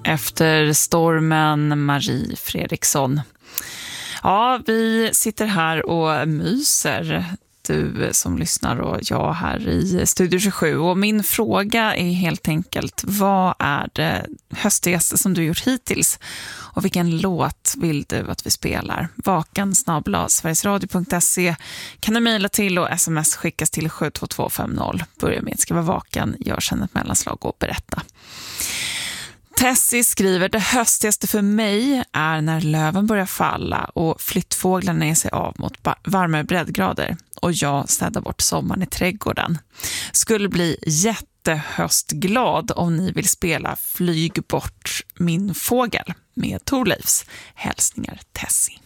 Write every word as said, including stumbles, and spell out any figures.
efter stormen Marie Fredriksson. Ja, vi sitter här och myser, du som lyssnar och jag här i Studio tjugosju. Och min fråga är helt enkelt, vad är det höstigaste som du gjort hittills? Och vilken låt vill du att vi spelar? Vakan snabel-a sverigesradio punkt se kan du mejla till och sms skickas till sju två två fem noll. Börja med att skriva vakan, gör sedan ett mellanslag och berätta. Tessie skriver, det höstigaste för mig är när löven börjar falla och flyttfåglarna ger sig av mot varmare breddgrader och jag städar bort sommaren i trädgården. Skulle bli jättehöstglad om ni vill spela Flyg bort min fågel med Thorleifs. Hälsningar Tessie.